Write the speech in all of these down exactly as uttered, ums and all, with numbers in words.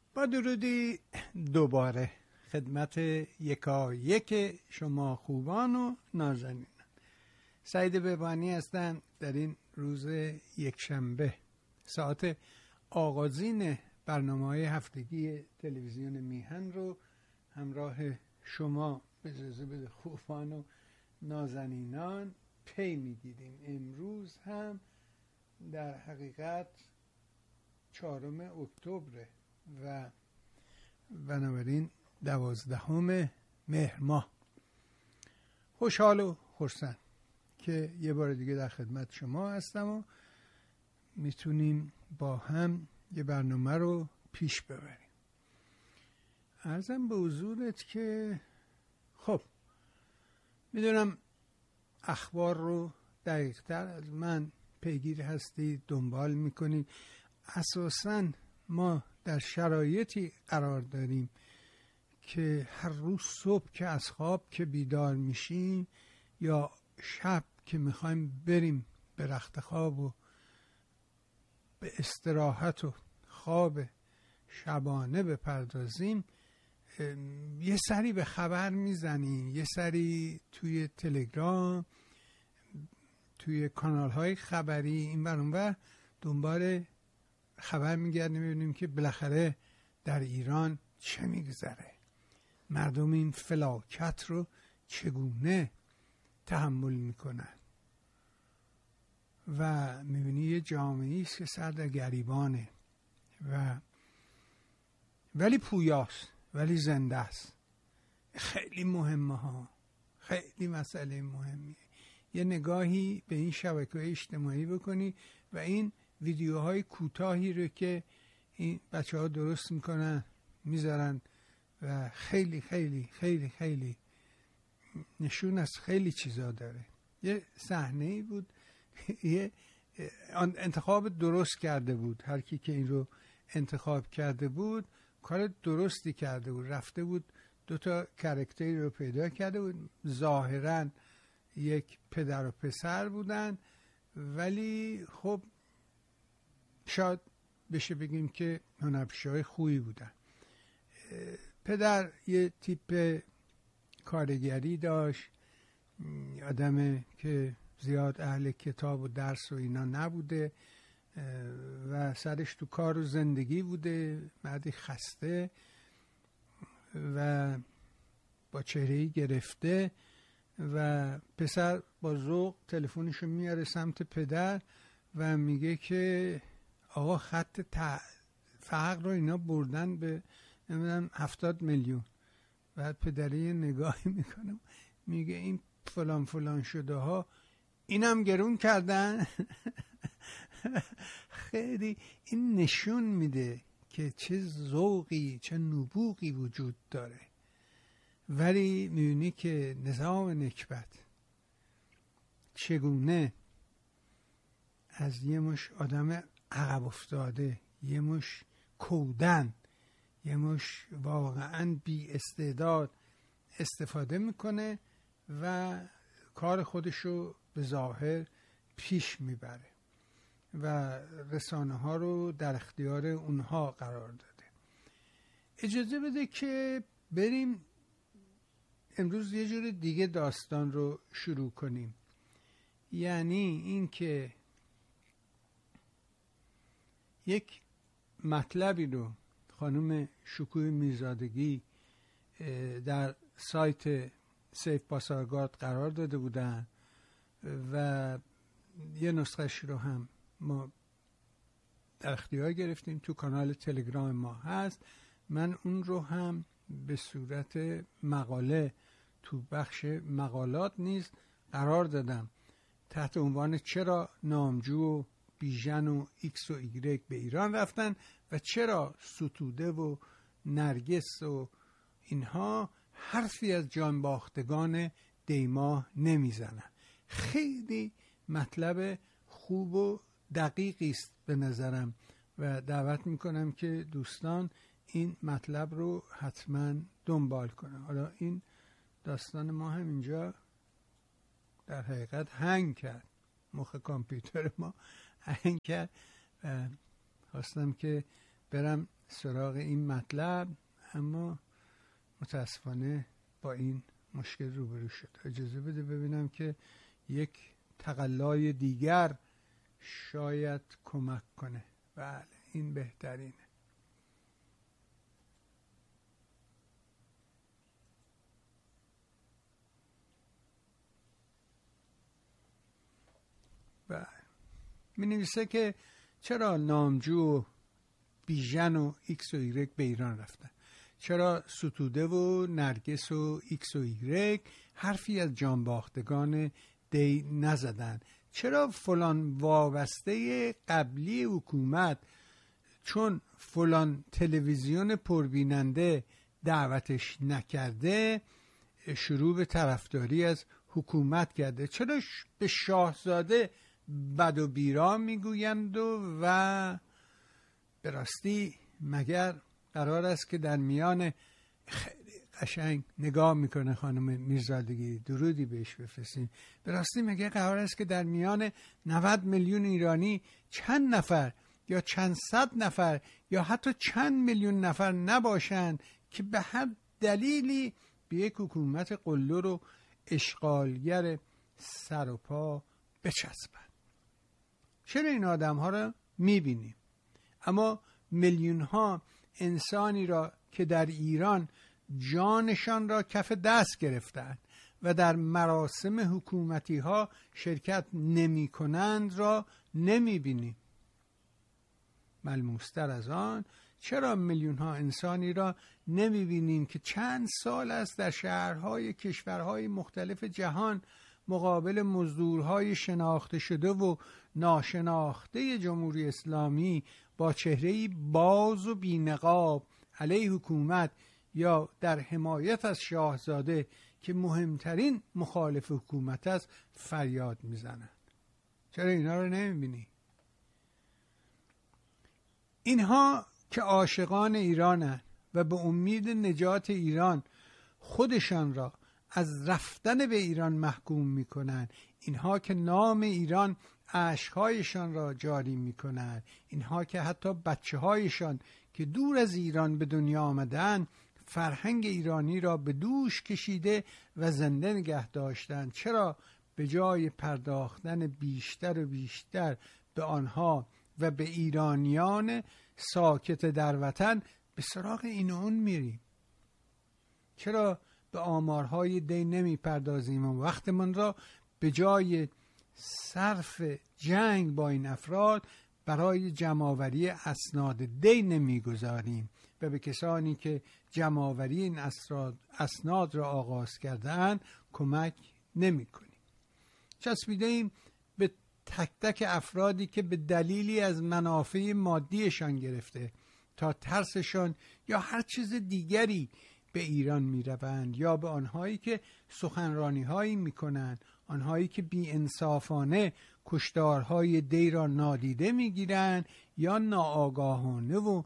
با درودی دوباره خدمت یکا یک شما خوبان و نازنینان. سعید بهبانی هستم. در این روز یکشنبه ساعت آغازین برنامه‌های هفتگی تلویزیون میهن رو همراه شما اجازه بده خوبان و نازنینان پی میگیریم. امروز هم در حقیقت چهارم اکتبر و بنابراین دوازدهم مهر ماه. خوشحال و خرسند که یه بار دیگه در خدمت شما هستم و میتونیم با هم یه برنامه رو پیش ببریم. عرضم به حضورت که خب میدونم اخبار رو دقیق تر از من پیگیر هستی، دنبال میکنی. اساساً ما در شرایطی قرار داریم که هر روز صبح که از خواب که بیدار میشیم یا شب که میخوایم بریم به رخت خواب و به استراحت و خواب شبانه بپردازیم، یه سری به خبر میزنیم، یه سری توی تلگرام، توی کانال های خبری این ور اون ور دنبال خبر میگردیم ببینیم که بالاخره در ایران چه میگذره، مردم این فلاکت رو چگونه تحمل میکنن و میبینی یه جامعه‌ای است که سر در گریبانه و ولی پویاست، ولی زنده است. خیلی مهمه ها، خیلی مسئله مهمیه. یه نگاهی به این شبکه‌های اجتماعی بکنی و این ویدیوهای کوتاهی رو که این بچه ها درست میکنن میذارن و خیلی خیلی خیلی خیلی نشون از خیلی چیزا داره. یه صحنه‌ای بود، یه انتخاب درست کرده بود، هر کی که این رو انتخاب کرده بود کار درستی کرده بود. رفته بود دو تا کاراکتری رو پیدا کرده بود، ظاهراً یک پدر و پسر بودن ولی خب شاید بشه بگیم که هنرپیشه‌های خوبی بودن. پدر یه تیپ کارگری داشت، آدم که زیاد اهل کتاب و درس و اینا نبوده و سرش تو کار و زندگی بوده، مردی خسته و با چهره‌ای گرفته و پسر با ذوق تلفنشو میاره سمت پدر و میگه که آقا خط فقر رو اینا بردن به نمیدونم هفتاد میلیون. بعد پدری نگاهی میکنم میگه این فلان فلان شده ها اینم گرون کردن. خیلی این نشون میده که چه ذوقی، چه نبوغی وجود داره. ولی میبینی که نظام نکبت چگونه از یه مش آدم عقب افتاده، یه مش کودن، یه مش واقعا بی استعداد استفاده میکنه و کار خودشو به ظاهر پیش میبره و رسانه ها رو در اختیار اونها قرار داده. اجازه بده که بریم امروز یه جور دیگه داستان رو شروع کنیم. یعنی این که یک مطلبی رو خانم شکوه میرزادگی در سایت سیف پاسارگارد قرار داده بودن و یه نسخهش رو هم ما در اختیار گرفتیم، تو کانال تلگرام ما هست. من اون رو هم به صورت مقاله تو بخش مقالات نیز قرار دادم تحت عنوان چرا نامجو و بیژن و ایکس و ایگرگ به ایران رفتن و چرا ستوده و نرگس و اینها حرفی از جانباختگان دیما نمیزنن. خیلی مطلب خوب و دقیقی است به نظرم و دعوت میکنم که دوستان این مطلب رو حتما دنبال کنن. حالا این داستان ما هم اینجا در حقیقت هنگ کرد، مخ کامپیوتر ما هنگ کرد و خواستم که برم سراغ این مطلب، اما متاسفانه با این مشکل روبرو شد. اجازه بده ببینم که یک تقلای دیگر شاید کمک کنه. بله این بهترینه. بله می نویسه که چرا نامجو و بیژن و ایکس و ایگرگ به ایران رفتن؟ چرا ستوده و نرگس و ایکس و ایگرگ حرفی از جانباختگان دی نزدن؟ چرا فلان وابسته قبلی حکومت چون فلان تلویزیون پربیننده دعوتش نکرده شروع به طرفداری از حکومت کرده؟ چرا به شاهزاده بد و بیرا میگویند و, و به راستی مگر قرار است که در میان خیلی قشنگ نگاه میکنه خانم میرزادگی، درودی بهش بفرستیم، به راستی مگر قرار است که در میان نود میلیون ایرانی چند نفر یا چند صد نفر یا حتی چند میلیون نفر نباشند که به هر دلیلی به یک حکومت قلدر و اشغالگر سر و پا بچسبند؟ چرا این آدم ها را میبینیم؟ اما میلیون ها انسانی را که در ایران جانشان را کف دست گرفتند و در مراسم حکومتی ها شرکت نمی کنند را نمی بینیم. ملموستر از آن، چرا میلیون ها انسانی را نمی بینیم که چند سال است در شهرهای کشورهای مختلف جهان مقابل مزدورهای شناخته شده و ناشناخته جمهوری اسلامی با چهره‌ای باز و بی‌نقاب علیه حکومت یا در حمایت از شاهزاده که مهمترین مخالف حکومت است فریاد میزنند؟ چرا اینا رو نمیبینی؟ اینها که عاشقان ایرانند و به امید نجات ایران خودشان را از رفتن به ایران محکوم میکنند، اینها که نام ایران اشک‌هایشان را جاری میکنند، اینها که حتی بچه هایشان که دور از ایران به دنیا آمدند فرهنگ ایرانی را به دوش کشیده و زنده نگه داشتند، چرا به جای پرداختن بیشتر و بیشتر به آنها و به ایرانیان ساکت در وطن به سراغ این و اون میریم؟ چرا به آمارهای دی نمی پردازیم و وقتمان را به جای صرف جنگ با این افراد برای جمع‌آوری اسناد دی نمی گذاریم و به کسانی که جمع‌آوری این اسناد را آغاز کرده‌اند کمک نمی کنیم؟ چسبیده ایم به تک تک افرادی که به دلیلی از منافع مادیشان گرفته تا ترسشان یا هر چیز دیگری به ایران می روند، یا به آنهایی که سخنرانی هایی می کنند، آنهایی که بی انصافانه کشتارهای دی را نادیده می گیرند یا ناآگاهانه و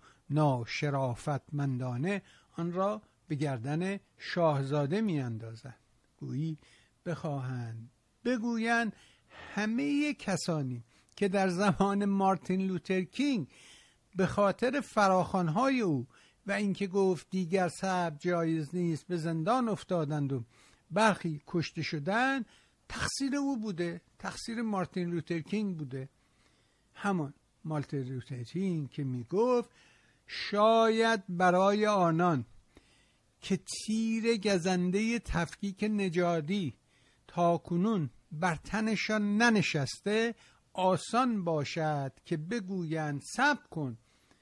ناشرافتمندانه آن را به گردن شاهزاده می اندازند. گویی بخواهند بگویند همه کسانی که در زمان مارتین لوتر کینگ به خاطر فراخوان‌های او و اینکه گفت دیگر صبر جایز نیست به زندان افتادند و برخی کشته شدند، تقصیر او بوده، تقصیر مارتین لوتر کینگ بوده. همان مارتین لوتر کینگ که می گفت شاید برای آنان که تیر گزنده تفکیک نژادی تا کنون بر تنشان ننشسته آسان باشد که بگویند صبر کن،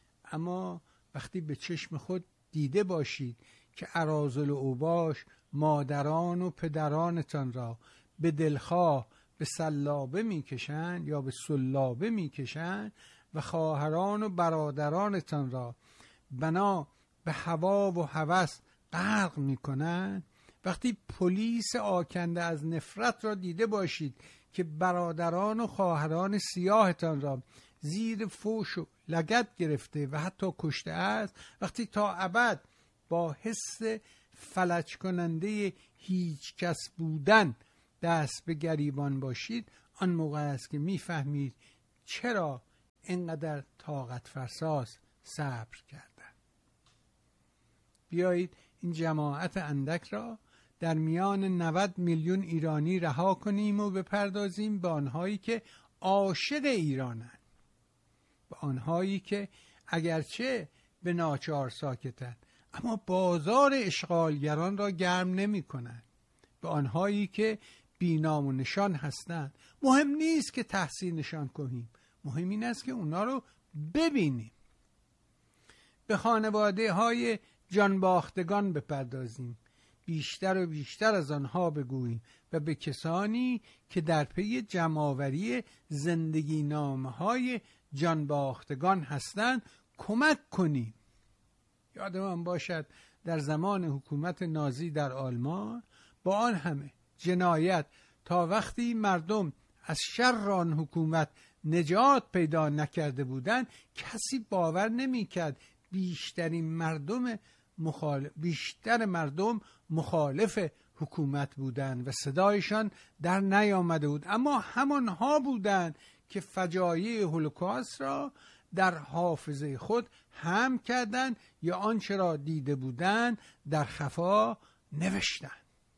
اما وقتی به چشم خود دیده باشید که اراذل و اوباش مادران و پدرانتان را به دلخواه به سلابه میکشند یا به سلابه میکشند و خواهران و برادرانتان را بنا به هوا و هوس غرق میکنند، وقتی پلیس آکنده از نفرت را دیده باشید که برادران و خواهران سیاهتان را زیر فوش و لگد گرفته و حتی کشته است، وقتی تا ابد با حس فلج کننده هیچ کس بودن دست به گریبان باشید، آن موقع است که میفهمید چرا اینقدر طاقت فرساست صبر کردن. بیایید این جماعت اندک را در میان نود میلیون ایرانی رها کنیم و بپردازیم به آنهایی که عاشق ایرانند، به آنهایی که اگرچه به ناچار ساکتند اما بازار اشغالگران را گرم نمی کنند، به آنهایی که بی‌نام و نشان هستند. مهم نیست که تحصیلشان کنیم، مهم این است که اونا رو ببینیم. به خانواده های جانباختگان بپردازیم، بیشتر و بیشتر از آنها بگوییم و به کسانی که در پی جمع‌آوری زندگی نامه های جانباختگان هستند کمک کنیم. یادمان باشد در زمان حکومت نازی در آلمان با آن همه جنایت تا وقتی مردم از شر آن حکومت نجات پیدا نکرده بودند کسی باور نمی‌کرد بیشترین مردم مخالف بیشتر مردم مخالف حکومت بودند و صدایشان در نیامده بود، اما همانها بودند که فجایع هولوکاست را در حافظه خود هم کردند یا آنچه را دیده بودند در خفا نوشتند.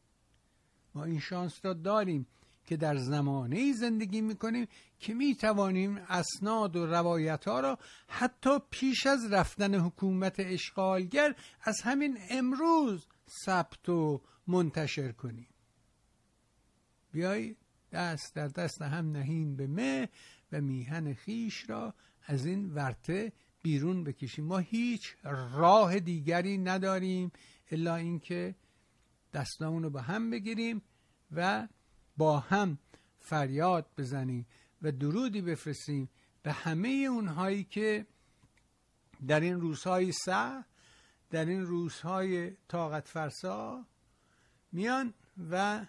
ما این شانس را داریم که در زمانه‌ای زندگی می‌کنیم که می‌توانیم اسناد و روایت‌ها را حتی پیش از رفتن حکومت اشغالگر از همین امروز ثبت و منتشر کنیم. بیایید دست در دست هم نهیم به مه و میهن خیش را از این ورطه بیرون بکشیم. ما هیچ راه دیگری نداریم الا اینکه دستامون رو به هم بگیریم و با هم فریاد بزنیم و درودی بفرستیم به همه اونهایی که در این روزهای سخت، در این روزهای طاقت فرسا میان و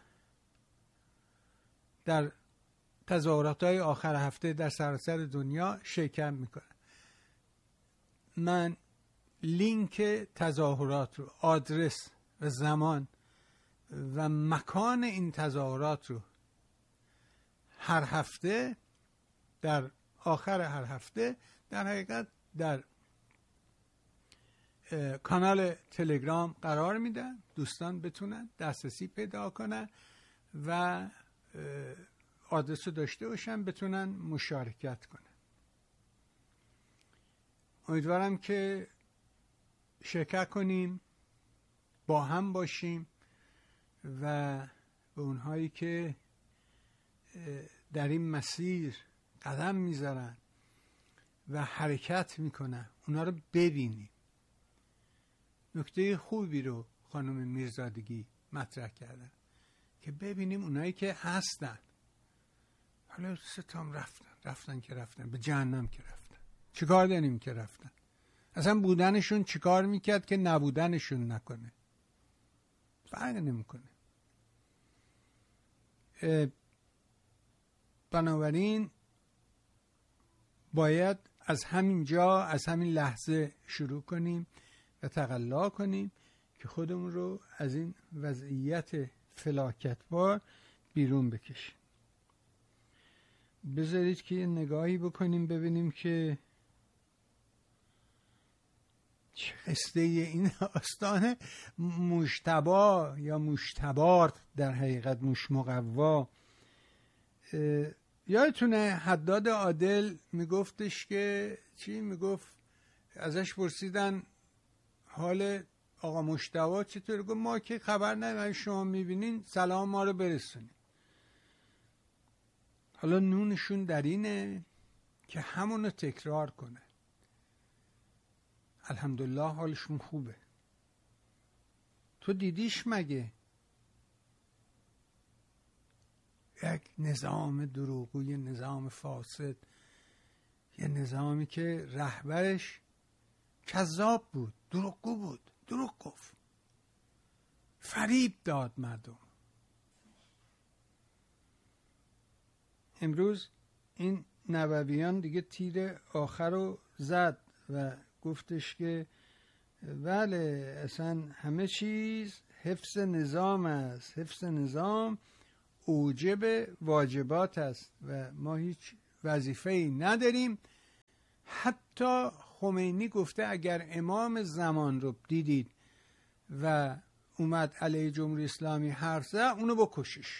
در تظاهرات‌های آخر هفته در سراسر دنیا شرکت میکنن. من لینک تظاهرات رو، آدرس و زمان و مکان این تظاهرات رو هر هفته در آخر هر هفته در حقیقت در کانال تلگرام قرار میدن، دوستان بتونن دسترسی پیدا کنن و آدرس رو داشته باشن بتونن مشارکت کنن. امیدوارم که شرکت کنیم، با هم باشیم و به اونهایی که در این مسیر قدم میذارن و حرکت میکنن اونا رو ببینیم. نکته خوبی رو خانم میرزادگی مطرح کردن که ببینیم اونایی که هستن. حالا ستام رفتن رفتن که رفتن به جهنم که رفتن، چیکار داریم که رفتن؟ اصلا بودنشون چیکار میکرد که نبودنشون نکنه؟ فرق نمیکنه. بنابراین باید از همین جا، از همین لحظه شروع کنیم و تقلا کنیم که خودمون رو از این وضعیت فلاکتبار بیرون بکشیم. بذارید که یه نگاهی بکنیم ببینیم که چه قصه این آستان مجتبی یا مجتبار در حقیقت مش مقوا. یادتونه حداد عادل میگفتش که چی میگفت؟ ازش پرسیدن حال آقا مجتبی چطور؟ گفت ما که خبر نداریم، شما میبینین سلام ما رو برسونید. حالا نونشون در اینه که همونو تکرار کنه. الحمدلله حالشون خوبه. تو دیدیش مگه یک نظام دروغگوی، نظام فاسد، یه نظامی که رهبرش کذاب بود، دروغگو بود، دروغ گفت، فریب داد مردم. امروز این نوویان دیگه تیر آخر رو زد و گفتش که بله اصلا همه چیز حفظ نظام است، حفظ نظام اوجب واجبات است و ما هیچ وظیفه‌ای نداریم. حتی خمینی گفته اگر امام زمان رو دیدید و اومد علیه جمهوری اسلامی حرف زد اونو بکشش.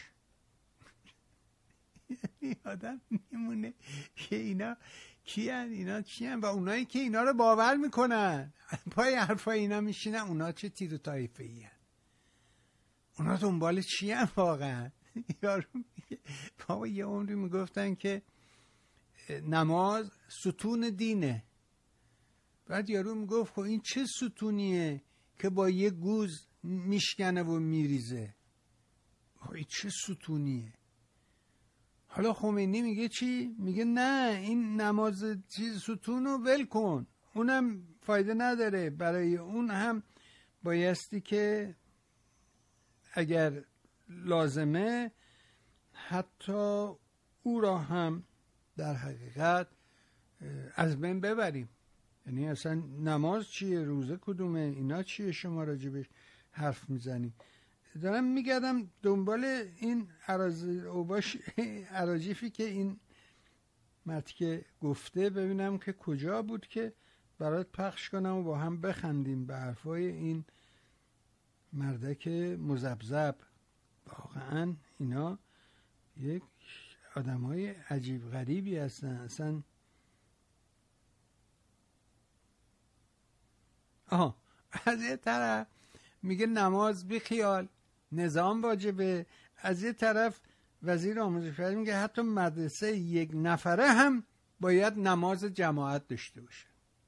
یعنی آدم میمونه که اینا کیان، اینا کیان و اونایی که اینا رو باور میکنن پای حرفای اینا میشینن، اونا چه تیر و طایفه ای هن؟ اونا دنبال چی هن واقعا؟ یارو میگه بابا یه عمری میگفتن که نماز ستون دینه، بعد یارو میگفت خب این چه ستونیه که با یه گوز میشکنه و میریزه؟ خب این چه ستونیه؟ حالا خمینی میگه چی؟ میگه نه این نماز چیز ستون رو ول کن، اونم فایده نداره، برای اون هم بایستی که اگر لازمه حتی او را هم در حقیقت از بین ببریم. یعنی اصلا نماز چیه، روزه کدومه، اینا چیه شما راجبش حرف میزنی؟ دارم میگردم دنبال این اوباش عراجیفی که این متکه گفته ببینم که کجا بود که برات پخش کنم و با هم بخندیم به حرفای این مردک مزبزب. واقعا اینا یک آدمای عجیب غریبی هستن اصلا. آها، از یه طرف میگه نماز بی خیال، نظام واجبه، از یه طرف وزیر آموزش فرهنگ میگه حتی مدرسه یک نفره هم باید نماز جماعت داشته باشه.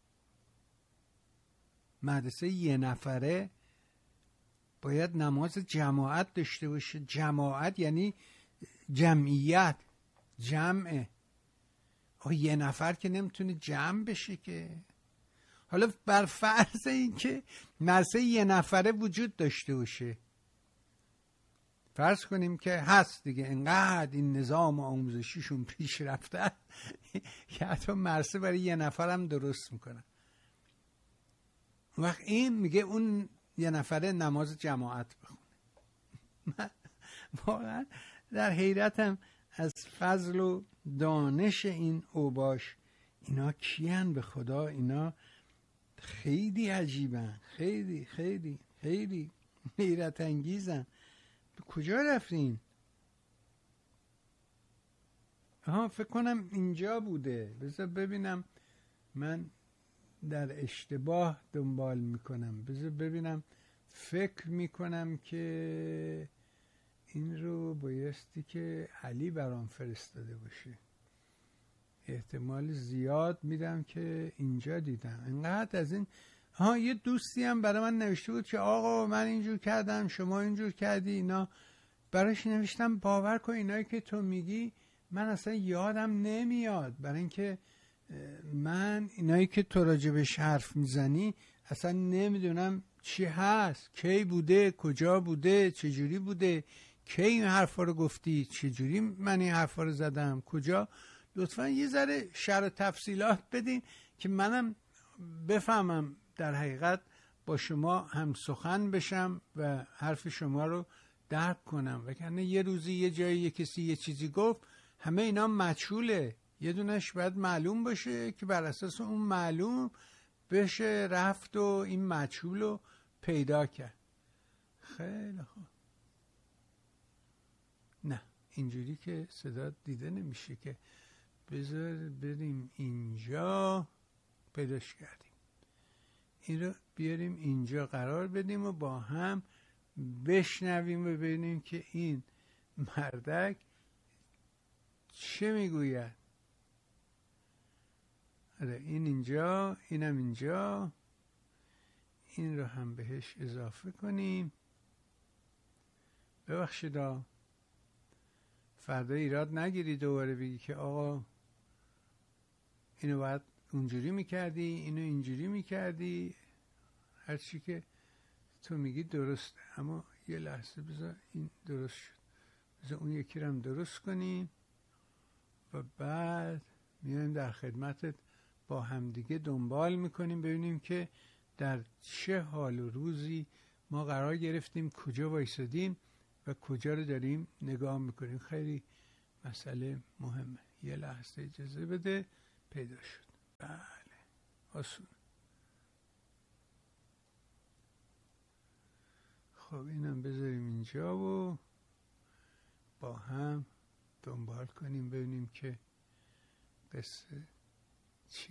مدرسه یک نفره باید نماز جماعت داشته باشه. جماعت یعنی جمعیت، جمعه. آه یه نفر که نمیتونه جمع بشه که. حالا بر فرض این که مدرسه یه نفره وجود داشته باشه، فرض کنیم که هست دیگه، انقدر این نظام آموزشیشون پیش رفته که حتی مدرسه برای یه نفر هم درست میکنن. وقت این میگه اون یه نفره نماز جماعت بخونه. من واقعا در حیرتم از فضل و دانش این اوباش. اینا کیان به خدا؟ اینا خیلی عجیبن، خیلی خیلی خیلی حیرت انگیزن. به کجا رفتین؟ آها فکر کنم اینجا بوده، بذار ببینم، من در اشتباه دنبال میکنم، بذار ببینم. فکر میکنم که این رو بایستی که علی برام فرستاده باشه. احتمال زیاد میدم که اینجا دیدم. اینقدر از این ها. یه دوستی هم برای من نوشته بود که آقا من اینجور کردم شما اینجور کردی. اینا براش نوشتم باور کن اینایی که تو میگی من اصلا یادم نمیاد، برای اینکه من اینایی که تو راجبش حرف میزنی اصلا نمیدونم چی هست، کی بوده، کجا بوده، چجوری بوده، کی این حرفا رو گفتی، چجوری من این حرفا رو زدم، کجا. لطفا یه ذره شرح تفصیلات بدین که منم بفهمم در حقیقت با شما هم سخن بشم و حرف شما رو درک کنم. وگرنه یه روزی یه جایی یه کسی یه چیزی گفت همه اینا مجهوله، یه دونش باید معلوم باشه که بر اساس اون معلوم بشه رفت و این مجهول رو پیدا کرد. خیلی خوب. نه اینجوری که صدا دیده نمیشه که. بذار بریم اینجا، پیداش کردیم، این رو بیاریم اینجا قرار بدیم و با هم بشنویم و ببینیم که این مردک چه میگوید. آره این اینجا، اینم اینجا، این رو هم بهش اضافه کنیم. ببخشید فردا ایراد نگیری دوباره بگی که آقا اینو باید اونجوری میکردی، اینو اینجوری میکردی. هر چی که تو میگی درسته، اما یه لحظه بذار این درست شد، بذار اون یکی رو هم درست کنیم و بعد میایم در خدمتت با همدیگه دنبال میکنیم ببینیم که در چه حال و روزی ما قرار گرفتیم، کجا وایسادیم و کجا رو داریم نگاه میکنیم. خیلی مسئله مهمه. یه لحظه اجازه بده. پیدا شد. بله آسون. خب اینم بذاریم اینجا و با هم دنبال کنیم ببینیم که قصه چی.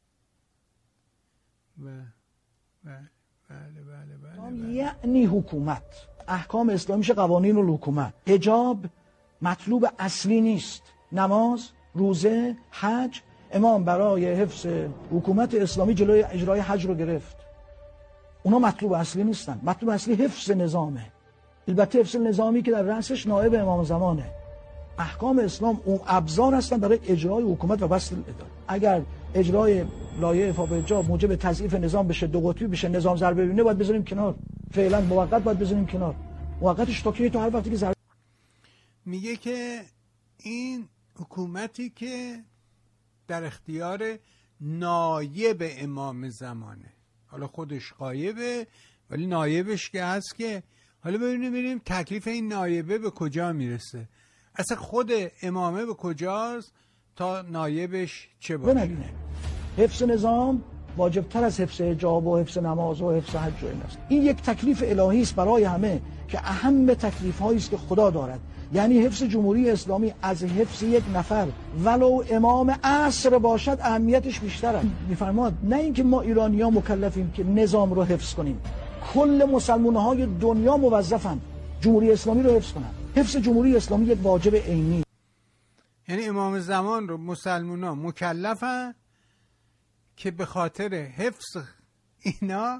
و بله بله بله بله, بله. یعنی حکومت، احکام اسلامی میشه قوانین الحکومت. حجاب مطلوب اصلی نیست. نماز، روزه، حج. امام برای حفظ حکومت اسلامی جلوی اجرای حج رو گرفت. اونا مطلوب اصلی نیستن. مطلوب اصلی حفظ نظامه. البته حفظ نظامی که در رأسش نایب امام زمانه. احکام اسلام اون ابزار هستن برای اجرای حکومت و بسط الاداره. اگر اجرای لایحه اعفا به حجاب موجب تضعیف نظام بشه، دو قطبی بشه، نظام ضربه ببینه، باید بذاریم کنار. فعلا موقت باید بذاریم کنار. موقتش تا کی؟ تا هر وقتی که ضربه. میگه که این حکومتی که در اختیار نایب امام زمانه، حالا خودش غایبه ولی نایبش که هست، که حالا ببینیم ببینیم تکلیف این نایبه به کجا میرسه، اصلا خود امامه به کجاست تا نایبش چه باشه. ببینه حفظ نظام واجبتر از حفظ حجاب و حفظ نماز و حفظ حج و این است. این یک تکلیف الهی است برای همه که اهم تکلیف هایی است که خدا دارد. یعنی حفظ جمهوری اسلامی از حفظ یک نفر ولو امام عصر باشد اهمیتش بیشتره. میفرماد نه اینکه ما ایرانی‌ها مکلفیم که نظام رو حفظ کنیم، کل مسلمان‌های دنیا موظفن جمهوری اسلامی رو حفظ کنن. حفظ جمهوری اسلامی یک واجب عینی. یعنی امام زمان رو مسلمان‌ها مکلفن که به خاطر حفظ اینا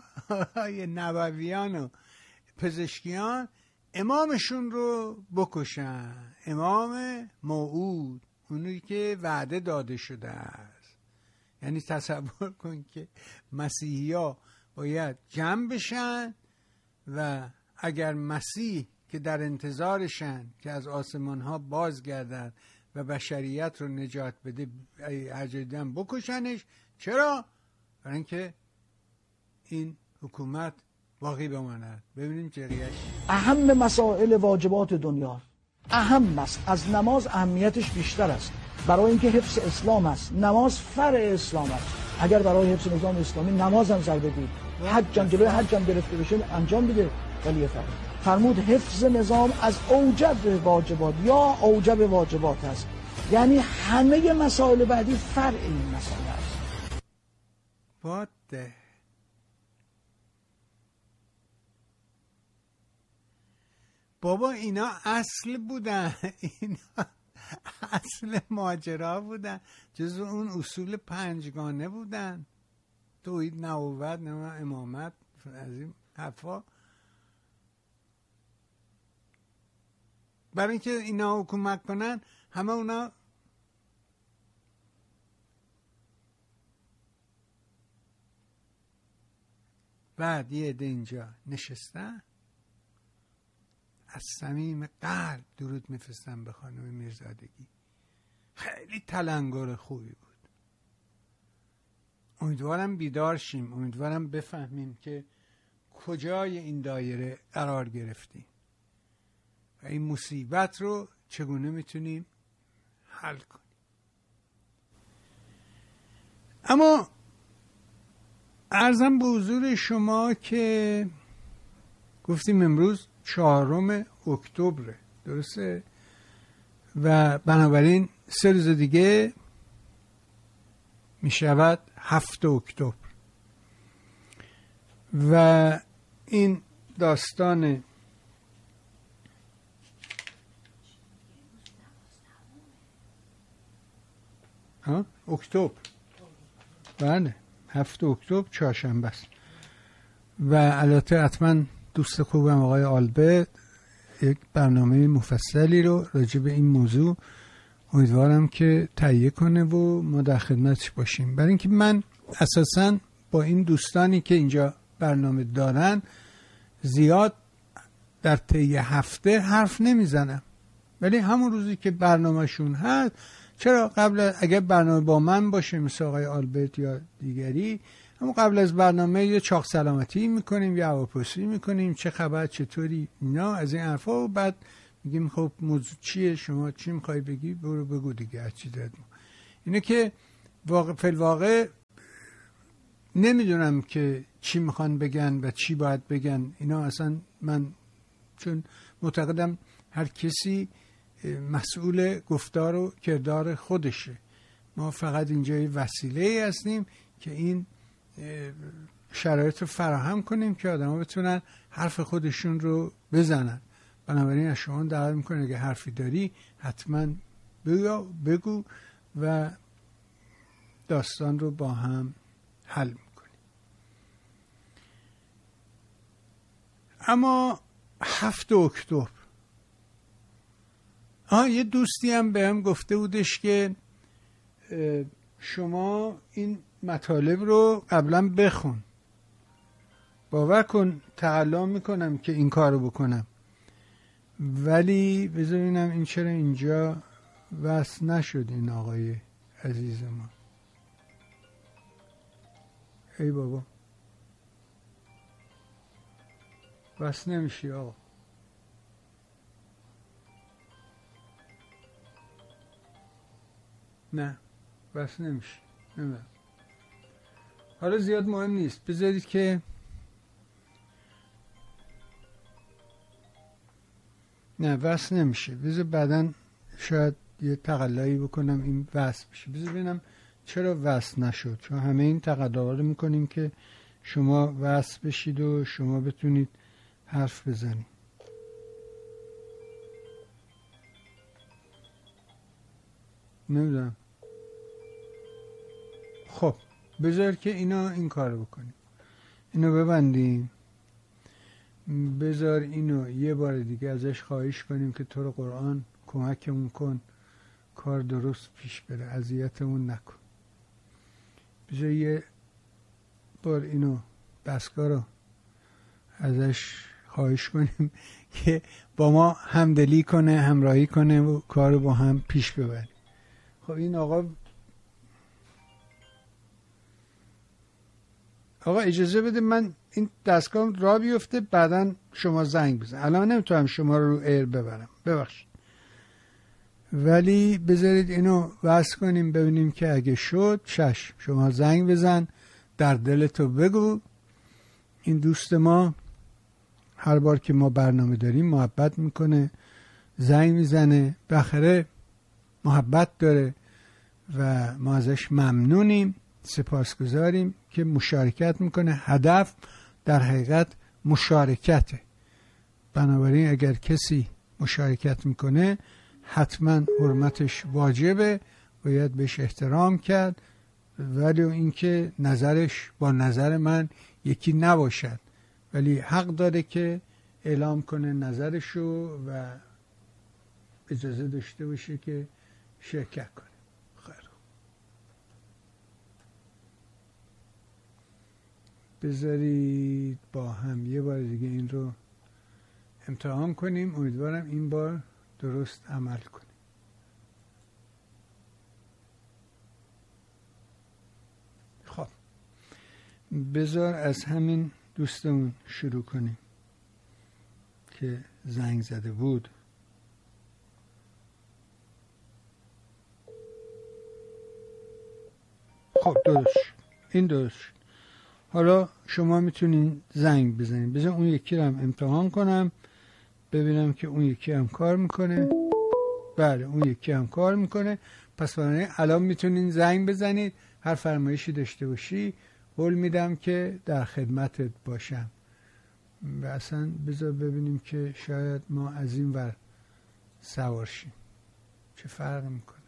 نبویان و پزشکیان امامشون رو بکشن. امام موعود، اونی که وعده داده شده است. یعنی تصور کن که مسیحی ها باید جمع بشن و اگر مسیح که در انتظارشن که از آسمان ها بازگردن و بشریت رو نجات بده اجدن بکشنش. چرا؟ برای اینکه این حکومت باقی بماند. ببینیم جریش. اهم مسائل واجبات دنیا اهم است. از نماز اهمیتش بیشتر است برای اینکه حفظ اسلام است. نماز فرع اسلام است. اگر برای حفظ نظام اسلامی نماز هم ضربه دید، حج هم جلوی حج هم گرفته بشه انجام بده، ولی فرق. فرمود حفظ نظام از اوجب واجبات یا اوجب واجبات است. یعنی همه مسائل بعدی فرع این مسائل است. باده بابا اینا اصل بودن، اینا اصل ماجرا بودن، جزو اون اصول پنجگانه بودن، توحید، نبوت، امامت، از این حرفا. برای اینکه اینا حکومت کنن همه اونا بعد یه عده اینجا نشستن از صمیم قلب درود میفرستن به خانم میرزادگی. خیلی تلنگر خوبی بود. امیدوارم بیدار شیم، امیدوارم بفهمیم که کجای این دایره قرار گرفتیم و این مصیبت رو چگونه میتونیم حل کنیم. اما عرضم به حضور شما که گفتیم امروز چهارم اکتبر، درسته؟ و بنابراین سه روز دیگه می شود هفت اکتبر و این داستان ها اکتبر، بله هفت اکتبر چهارشنبه است و البته حتما دوست خوبم آقای آلبرت یک برنامه مفصلی رو راجع به این موضوع امیدوارم که تهیه کنه و ما در خدمتش باشیم. برای اینکه من اساساً با این دوستانی که اینجا برنامه دارن زیاد در طی هفته حرف نمیزنم، ولی همون روزی که برنامهشون هست، چرا قبل اگر برنامه با من باشه مثل آقای آلبرت یا دیگری، اما قبل از برنامه یه چاق سلامتی میکنیم یا هواپرسی میکنیم، چه خبر، چطوری، اینا از این حرفا، و بعد میگیم خب موضوع چیه، شما چی میخوای بگی، برو بگو دیگه هر چی داد. اینه که واقع فی الواقع نمیدونم که چی میخوان بگن و چی باید بگن. اینا اصلا من چون معتقدم هر کسی مسئول گفتار و کردار خودشه. ما فقط اینجا یه وسیله هستیم که این شرایط رو فراهم کنیم که آدم ها بتونن حرف خودشون رو بزنن. بنابراین از شما دعوت میکنه اگه حرفی داری حتما بگو, بگو و داستان رو با هم حل میکنیم. اما هفت اکتبر آه یه دوستی هم به هم گفته بودش که شما این مطالب رو قبلا بخون. باور کن تقلا میکنم که این کارو بکنم، ولی بذار ببینم این چرا اینجا وصل نشد این آقای عزیز ما. ای بابا وصل نمیشی آقا. نه وصل نمیشی. نمیدونم، حالا زیاد مهم نیست. بذارید که نه وصل نمیشه. بذار بعداً شاید یه تقلایی بکنم این وصل بشه. بذار ببینم چرا وصل نشد. چون همه این تقلا رو میکنیم که شما وصل بشید و شما بتونید حرف بزنید. نمیدونم. خب بذار که اینا این کار بکنیم. اینو ببندیم. بذار اینو یه بار دیگه ازش خواهش کنیم که تو رو قرآن کمکمون کن کار درست پیش بره، اذیتمون نکن. بذار یه بار اینو دستگاه رو ازش خواهش کنیم که با ما همدلی کنه، همراهی کنه و کار رو با هم پیش ببریم. خب این آقا آقا اجازه بده من این دستگاه را بیفته بعداً شما زنگ بزن. الان نمیتونم شما رو رو ایر ببرم، ببخشید. ولی بذارید اینو وصل کنیم ببینیم که اگه شد چشم شما زنگ بزن، در دلتو بگو. این دوست ما هر بار که ما برنامه داریم محبت میکنه، زنگ میزنه، بالاخره محبت داره و ما ازش ممنونیم، سپاسگزاریم که مشارکت میکنه. هدف در حقیقت مشارکته. بنابراین اگر کسی مشارکت میکنه حتما حرمتش واجبه، باید بهش احترام کرد، ولی اینکه نظرش با نظر من یکی نباشد، ولی حق داره که اعلام کنه نظرشو و اجازه داشته باشه که شرکت کنه. خیر، بذارید با هم یه بار دیگه این رو امتحان کنیم. امیدوارم این بار درست عمل کنیم. خب بذار از همین دوستمون شروع کنیم که زنگ زده بود. خب درست، این درست. حالا شما میتونین زنگ بزنید. بذار اون یکی رو هم امتحان کنم ببینم که اون یکی هم کار میکنه. بله اون یکی هم کار میکنه. پس برای الان میتونین زنگ بزنید، هر فرمایشی داشته باشی قول میدم که در خدمتت باشم. و اصلا بذار ببینیم که شاید ما از این ور سوار شیم، چه فرق میکنه.